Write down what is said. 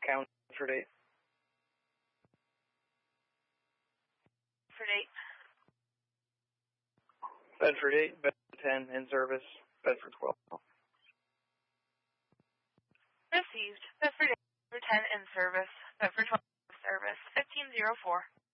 Count for date. For date. Bedford 8, Bedford 10 in service, Bedford 12. Received. Bedford 8, Bedford 10 in service, Bedford 12 service, 1504.